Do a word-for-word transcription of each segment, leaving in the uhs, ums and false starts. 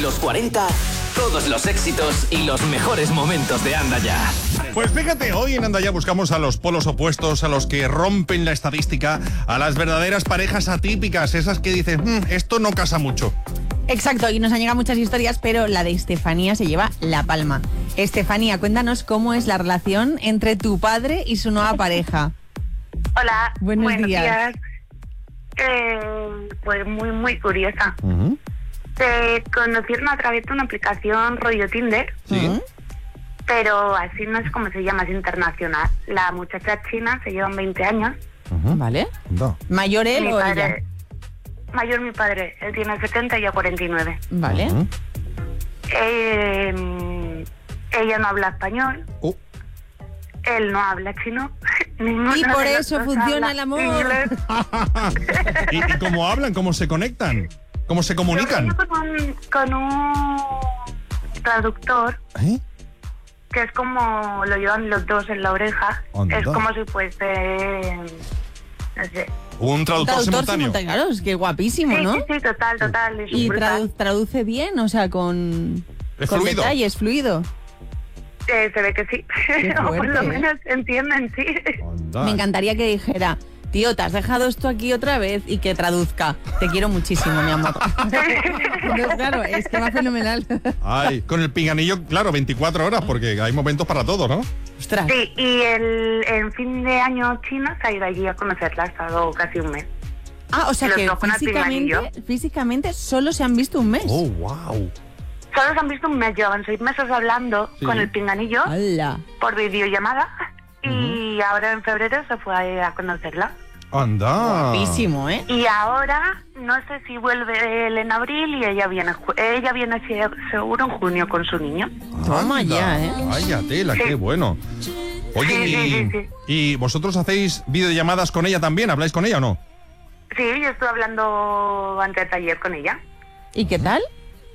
los cuarenta, todos los éxitos y los mejores momentos de Anda Ya. Pues fíjate, hoy en Anda Ya buscamos a los polos opuestos, a los que rompen la estadística, a las verdaderas parejas atípicas, esas que dicen, mmm, esto no casa mucho. Exacto, y nos han llegado muchas historias, pero la de Estefanía se lleva la palma. Estefanía, cuéntanos cómo es la relación entre tu padre y su nueva pareja. Hola, buenos, buenos días. días. Eh, pues muy, muy curiosa. Uh-huh. Te conocieron a través de una aplicación rollo Tinder, Sí. ¿Mm? pero así no es como se llama, es internacional. La muchacha china se llevan veinte años. Uh-huh. ¿Vale? No. ¿Mayor él Mi o padre, ella? mayor mi padre, él tiene setenta y yo cuarenta y nueve. ¿Vale? Uh-huh. Eh, ella no habla español, Uh. él no habla chino. Y Ninguno por de los eso dos funciona habla el amor. inglés. ¿Y, ¿Y cómo hablan? ¿Cómo se conectan? ¿Cómo se comunican? Yo con un, con un traductor, ¿Eh? que es como lo llevan los dos en la oreja. Anda. Es como si fuese, no sé. Un traductor, Traductor simultáneo. simultáneo, claro, es que guapísimo, Sí, ¿no? sí, sí, total, total. Es Y brutal. tradu- traduce bien, o sea, con, Es con fluido. detalles, fluido. Eh, se ve que sí. Qué O por fuerte, lo ¿eh? menos entienden, sí. Anda. Me encantaría que dijera, tío, te has dejado esto aquí otra vez, y que traduzca. Te quiero muchísimo, mi amor. Entonces, claro, es que va fenomenal. Ay, con el pinganillo, claro, veinticuatro horas, porque hay momentos para todo, ¿no? Ostras. Sí, y el, en fin de año China se ha ido allí a conocerla, ha estado casi un mes. Ah, o sea Los que dos con el físicamente, pinganillo. físicamente solo se han visto un mes. Oh, wow. Solo se han visto un mes, llevan seis meses hablando Sí. con el pinganillo ¡Hala! por videollamada y ahora en febrero se fue a conocerla. Anda. Guapísimo, ¿eh? Y ahora no sé si vuelve él en abril y ella viene ju- ella viene se- seguro en junio con su niño. Toma Anda. ya, ¿eh? Vaya tela, Sí. qué bueno. Oye, Sí, sí, y, sí, sí. ¿y vosotros hacéis videollamadas con ella también? ¿Habláis con ella o no? Sí, yo estuve hablando antes de ayer con ella. ¿Y qué tal?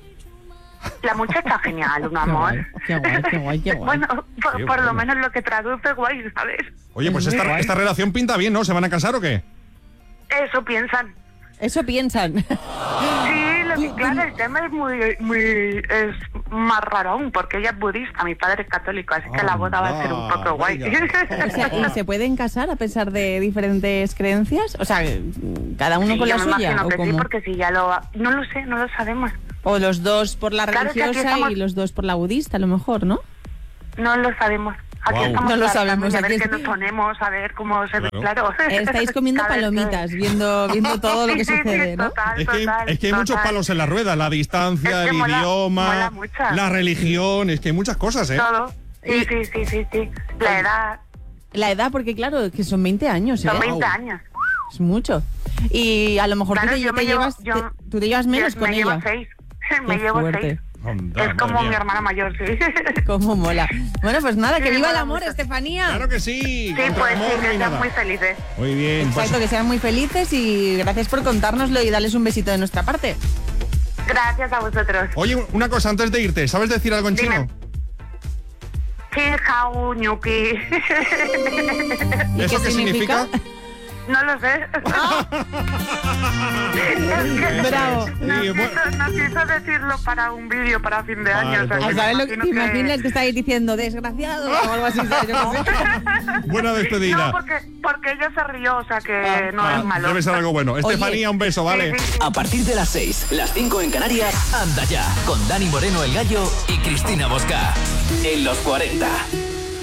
La muchacha genial, un Qué amor. guay, qué guay, qué guay, qué guay. Bueno, por, Qué por bueno. lo menos lo que traduce guay, ¿sabes? Oye, pues Es muy esta, guay. esta relación pinta bien, ¿no? ¿Se van a casar o qué? Eso piensan. Eso piensan. Sí, lo que, claro, el tema es muy, muy, es más raro aún, porque ella es budista, mi padre es católico, así que la boda va a ser un poco guay. Vaya. O sea, ¿y se pueden casar a pesar de diferentes creencias? O sea, cada uno Sí, con yo la me suya. imagino ¿O que sí, cómo? porque si ya lo... No lo sé, no lo sabemos. O los dos por la Claro, que aquí religiosa estamos- y los dos por la budista, a lo mejor, ¿no? No lo sabemos. Aquí Guau. estamos No lo tratando sabemos, de a ver aquí qué es- nos ponemos, a ver cómo se ve, Claro. claro. Estáis comiendo Cada vez que- palomitas, viendo, viendo todo lo que Sí, sí, sucede, ¿no? total, Es que, total, es que hay muchos total. palos en la rueda, la distancia, Es que el mola- idioma, mola mucho. la religión, es que hay muchas cosas, ¿eh? Todo. Sí, sí, sí, sí, sí. La edad, La edad, porque claro, que son veinte años, ¿eh? son veinte años. Es mucho. Y a lo mejor Claro, tú, te, yo te me llevo- llevas, yo- te- tú te llevas menos Yo con me ella. llevo seis. Me Qué llevo fuerte. seis. Anda, Es madre como mía. mi hermana mayor, sí. Cómo mola. Bueno, pues nada, que Sí, viva el mola amor, mucho. Estefanía. Claro que sí. Sí, contra pues el amor sí, no que hay sean nada. muy felices. Muy bien. pues- Exacto, que sean muy felices y gracias por contárnoslo y darles un besito de nuestra parte. Gracias a vosotros. Oye, una cosa antes de irte, ¿sabes decir algo en Dime. chino? Xin hao ñuki. ¿Y ¿Eso qué qué significa? significa? No lo sé. Bravo. Nos Sí, bueno. quiso, nos quiso decirlo para un vídeo para fin de Vale, año. o sea, pues A que saber me lo que te imagino imaginas que estáis diciendo, desgraciado o algo así, ¿sabes? Yo qué sé. Buena despedida. No, porque, porque ella se rió, o sea que Ah, no Ah, es malo. debe ser algo bueno. Oye. Estefanía, un beso, ¿vale? Sí, sí, sí. A partir de las seis, las cinco en Canarias, Anda Ya, con Dani Moreno el Gallo y Cristina Bosca. En los cuarenta.